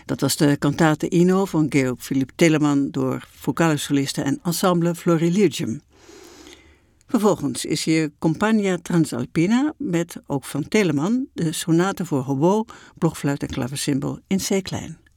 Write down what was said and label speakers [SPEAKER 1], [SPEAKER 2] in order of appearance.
[SPEAKER 1] Dat was de cantate Ino van Georg Philipp Telemann door vocale solisten en ensemble Florilegium. Vervolgens is hier Compagnia Transalpina met, ook van Telemann, de sonate voor hobo, blokfluit en klaversymbal in C-klein.